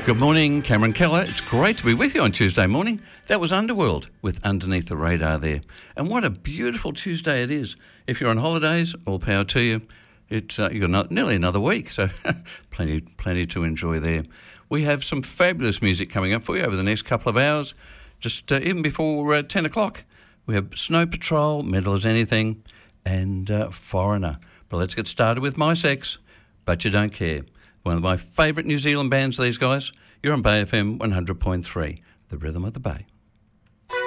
Good morning, Cameron Keller. It's great to be with you on Tuesday morning. That was Underworld with Underneath the Radar there. And what a beautiful Tuesday it is. If you're on holidays, all power to you. You've got nearly another week, so plenty to enjoy there. We have some fabulous music coming up for you over the next couple of hours. Just even before 10 o'clock, we have Snow Patrol, Metal as Anything, and Foreigner. But let's get started with My Sex, But You Don't Care. One of my favourite New Zealand bands, these guys. You're on Bay FM 100.3, the rhythm of the Bay.